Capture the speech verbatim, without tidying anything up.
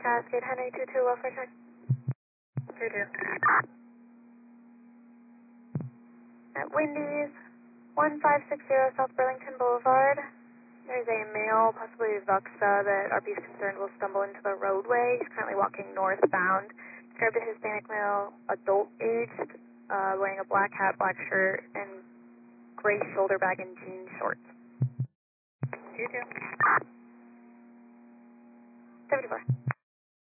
Cascade Henry two two, welfare check. two two. At Wendy's, one five six zero South Burlington Boulevard. There's a male, possibly Vuxa, that R P is concerned will stumble into the roadway. He's currently walking northbound. Described a Hispanic male, adult-aged, uh, wearing a black hat, black shirt, and gray shoulder bag and jean shorts. two two. seventy-four.